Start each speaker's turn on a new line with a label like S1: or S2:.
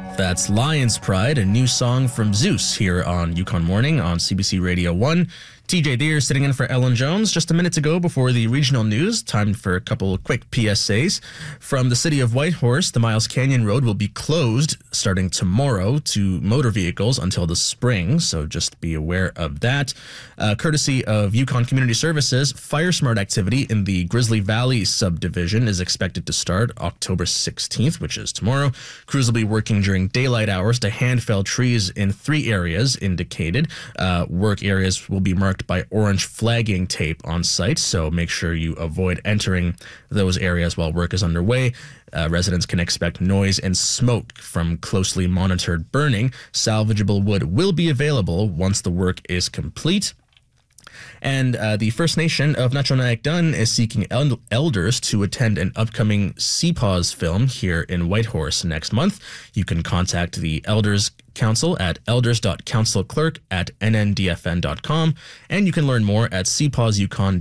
S1: That's Lion's Pride, a new song from Zeus here on Yukon Morning on CBC Radio 1. TJ Deere sitting in for Ellen Jones. Just a minute to go before the regional news. Time for a couple quick PSAs. From the city of Whitehorse, the Miles Canyon Road will be closed starting tomorrow to motor vehicles until the spring, so just be aware of that. Courtesy of Yukon Community Services, Fire Smart activity in the Grizzly Valley subdivision is expected to start October 16th, which is tomorrow. Crews will be working during daylight hours to hand fell trees in 3 areas indicated. Work areas will be marked by orange flagging tape on site, so make sure you avoid entering those areas while work is underway. Residents can expect noise and smoke from closely monitored burning. Salvageable wood will be available once the work is complete. And the First Nation of Nacho-Nayak-Dun is seeking elders to attend an upcoming CPAWS film here in Whitehorse next month. You can contact the Elders Council at elders.councilclerk@nndfn.com, and you can learn more at cpawsyukon.ca.